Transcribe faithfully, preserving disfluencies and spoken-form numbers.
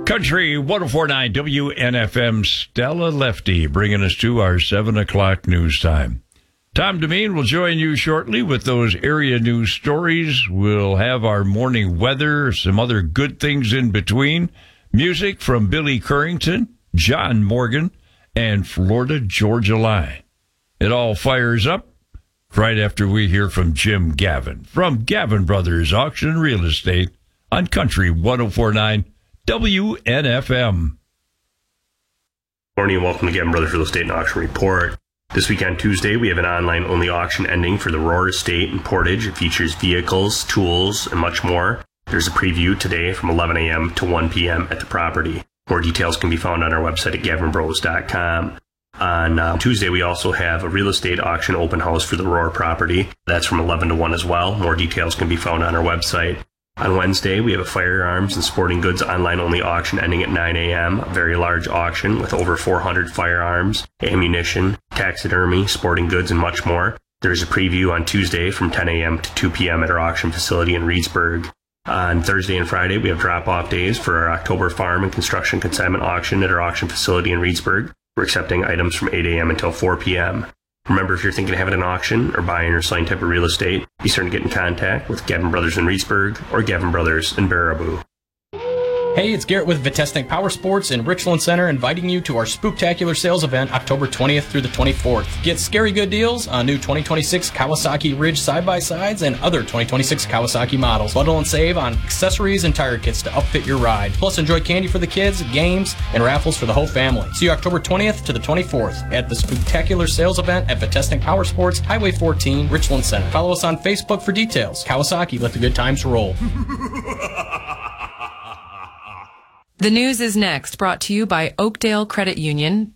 Country one oh four point nine W N F M, Stella Lefty, bringing us to our seven o'clock news time. Tom Demeen will join you shortly with those area news stories. We'll have our morning weather, some other good things in between. Music from Billy Currington, John Morgan, and Florida Georgia Line. It all fires up right after we hear from Jim Gavin from Gavin Brothers Auction and Real Estate on Country one oh four point nine W N F M. Morning and welcome to Gavin Brothers Real Estate and Auction Report. This week on Tuesday, we have an online-only auction ending for the Roar Estate in Portage. It features vehicles, tools, and much more. There's a preview today from eleven a.m. to one p.m. at the property. More details can be found on our website at gavin bros dot com. On uh, Tuesday, we also have a real estate auction open house for the Roar property. That's from eleven to one as well. More details can be found on our website. On Wednesday, we have a firearms and sporting goods online-only auction ending at nine a.m., a very large auction with over four hundred firearms, ammunition, taxidermy, sporting goods, and much more. There's a preview on Tuesday from ten a.m. to two p.m. at our auction facility in Reedsburg. On Thursday and Friday, we have drop-off days for our October farm and construction consignment auction at our auction facility in Reedsburg. We're accepting items from eight a.m. until four p.m. Remember, if you're thinking of having an auction or buying or selling type of real estate, be certain to get in contact with Gavin Brothers in Reedsburg or Gavin Brothers in Baraboo. Hey, it's Garrett with Vitesnik Power Sports in Richland Center, inviting you to our Spooktacular sales event October twentieth through the twenty-fourth. Get scary good deals on new twenty twenty-six Kawasaki Ridge side-by-sides and other twenty twenty-six Kawasaki models. Bundle and save on accessories and tire kits to upfit your ride. Plus, enjoy candy for the kids, games, and raffles for the whole family. See you October twentieth to the twenty-fourth at the Spooktacular sales event at Vitesnik Power Sports, Highway fourteen, Richland Center. Follow us on Facebook for details. Kawasaki, let the good times roll. The news is next, brought to you by Oakdale Credit Union,